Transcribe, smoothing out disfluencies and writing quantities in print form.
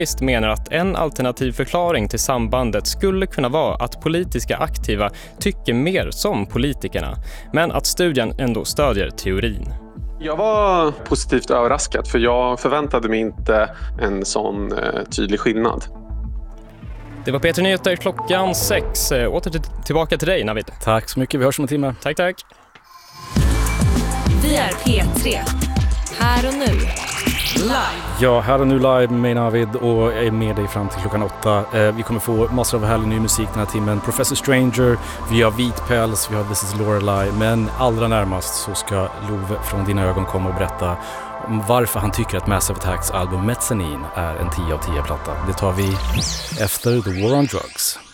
menar att en alternativ förklaring till sambandet skulle kunna vara att politiska aktiva tycker mer som politikerna, men att studien ändå stödjer teorin. Jag var positivt överraskad för jag förväntade mig inte en sån tydlig skillnad. Det var Peter Nyheter klockan 6. Tillbaka till dig, Navid. Tack så mycket, vi hörs om en timme. Tack. Vi är P3. Här och nu. Live. Ja, här och nu live med mig Navid och jag är med dig fram till klockan 8. Vi kommer få massor av härlig ny musik den här timmen. Professor Stranger, vi har Vitpäls, vi har This is Lorelei. Men allra närmast så ska Love från dina ögon komma och berätta om varför han tycker att Massive Attacks album Mezzanine är en 10 av 10-platta. Det tar vi efter The War on Drugs.